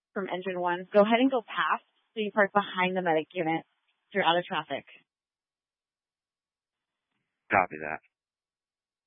from Engine 1. Go ahead and go past, so you park behind the medic unit. So you're out of traffic. Copy that.